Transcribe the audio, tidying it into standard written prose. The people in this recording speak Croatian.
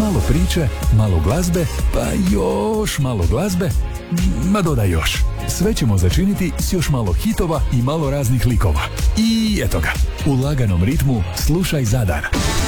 Malo priče, malo glazbe, pa još malo glazbe, ma dodaj još. Sve ćemo začiniti s još malo hitova i malo raznih likova. I eto ga, u laganom ritmu slušaj Zadar.